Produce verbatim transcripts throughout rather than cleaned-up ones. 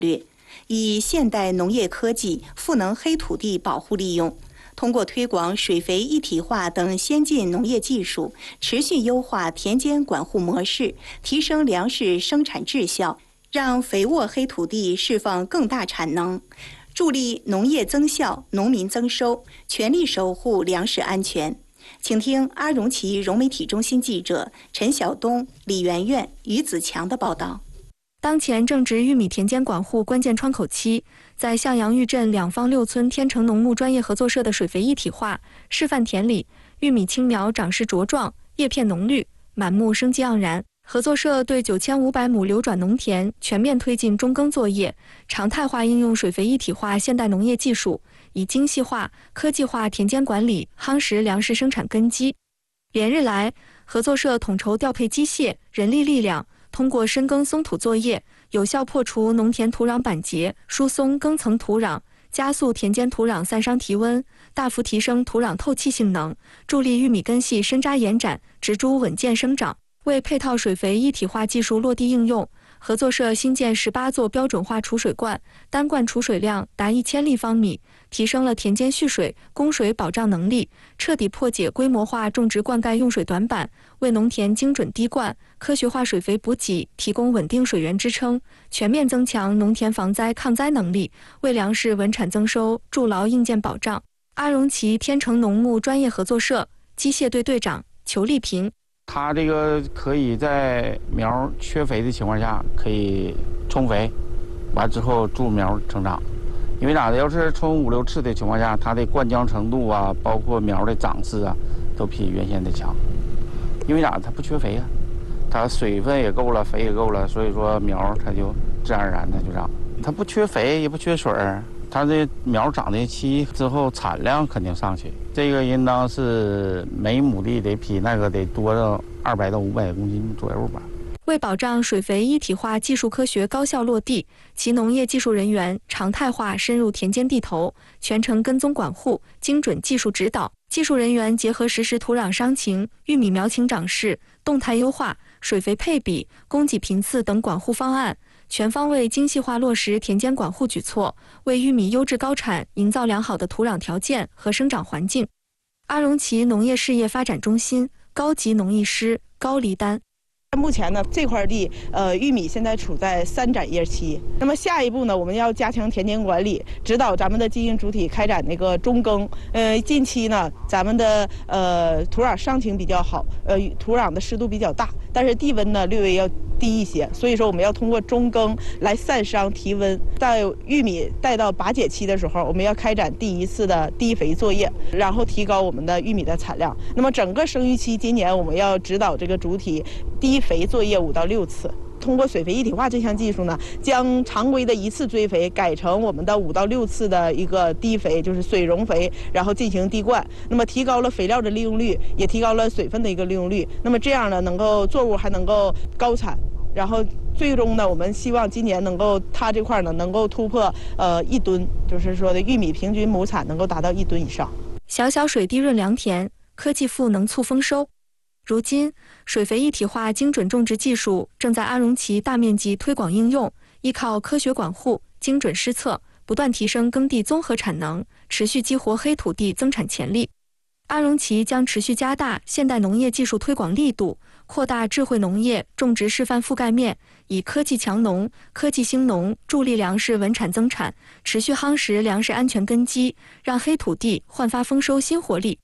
略，以现代农业科技赋能黑土地保护利用。通过推广水肥一体化等先进农业技术，持续优化田间管护模式，提升粮食生产质效，让肥沃黑土地释放更大产能，助力农业增效、农民增收，全力守护粮食安全。请听阿荣旗融媒体中心记者陈晓东、李媛媛、于子强的报道。 当前正值玉米田间管护关键窗口期，在向阳峪镇两方六村天成农牧专业合作社的水肥一体化示范田里，玉米青苗长势茁壮，叶片浓绿，满目生机盎然。合作社对九千五百亩流转农田全面推进中耕作业，常态化应用水肥一体化现代农业技术，以精细化、科技化田间管理夯实粮食生产根基。连日来，合作社统筹调配机械、人力力量，通过深耕松土作业，有效破除农田土壤板结，疏松耕层土壤，加速田间土壤散伤提温，大幅提升土壤透气性能，助力玉米根系深扎延展，植株稳健生长。为配套水肥一体化技术落地应用，合作社新建十八座标准化储水罐，单罐储水量达一千立方米，提升了田间蓄水、供水保障能力，彻底破解规模化种植灌溉用水短板，为农田精准滴灌、科学化水肥补给提供稳定水源支撑，全面增强农田防灾抗灾能力，为粮食稳产增收筑牢硬件保障。阿荣旗天成农牧专业合作社机械队队长裘丽萍。 它这个可以在苗缺肥的情况下，可以充肥，完之后助苗成长。因为咋的，要是充五六次的情况下，它的灌浆程度啊，包括苗的长势啊，都比原先的强。因为咋，它不缺肥啊，它水分也够了，肥也够了，所以说苗它就自然而然的就长。它不缺肥，也不缺水儿。它这苗长的期之后，产量肯定上去。这个应当是每亩地得比那个得多到二百到五百公斤左右吧。 为保障水肥一体化技术科学高效落地，其农业技术人员常态化深入田间地头，全程跟踪管护，精准技术指导。技术人员结合实时土壤伤情、玉米苗情长势，动态优化水肥配比、供给频次等管护方案，全方位精细化落实田间管护举措，为玉米优质高产营造良好的土壤条件和生长环境。阿荣旗农业事业发展中心高级农艺师高黎丹。 目前呢，这块地，呃，玉米现在处在三展叶期。那么下一步呢，我们要加强田间管理，指导咱们的经营主体开展那个中耕。呃，近期呢，咱们的呃土壤伤情比较好，呃，土壤的湿度比较大，但是地温呢略微要低一些，所以说我们要通过中耕来散伤提温。在玉米带到拔解期的时候，我们要开展第一次的滴肥作业，然后提高我们的玉米的产量。那么整个生育期，今年我们要指导这个主体滴肥作业五到六次。通过水肥一体化这项技术呢，将常规的一次追肥改成我们的五到六次的一个滴肥，就是水溶肥，然后进行滴灌。那么提高了肥料的利用率，也提高了水分的一个利用率。那么这样呢，能够作物还能够高产。然后最终呢，我们希望今年能够它这块呢能够突破呃一吨，就是说的玉米平均亩产能够达到一吨以上。 小小水滴润良田，科技赋能促丰收。如今，水肥一体化精准种植技术正在阿荣旗大面积推广应用，依靠科学管护、精准施策，不断提升耕地综合产能，持续激活黑土地增产潜力。阿荣旗将持续加大现代农业技术推广力度，扩大智慧农业种植示范覆盖面，以科技强农、科技兴农助力粮食稳产增产，持续夯实粮食安全根基，让黑土地焕发丰收新活力。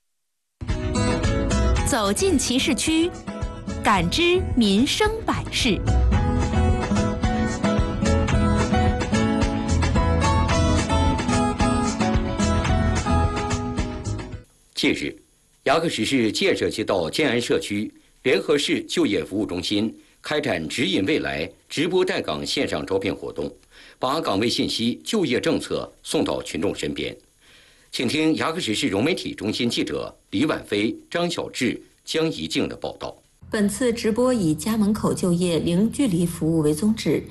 走进集市区，感知民生百事。 近日，牙克石市建设街道建安社区联合市就业服务中心开展指引未来直播带岗线上招聘活动，把岗位信息、就业政策送到群众身边。请听牙克石市融媒体中心记者李婉飞、张小志、江怡静的报道。 本次直播以家门口就业、零距离服务为宗旨，